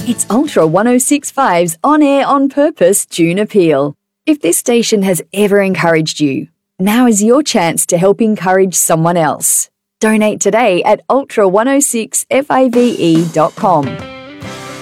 It's Ultra 1065's On Air on Purpose June Appeal. If this station has ever encouraged you, now is your chance to help encourage someone else. Donate today at ultra106fave.com.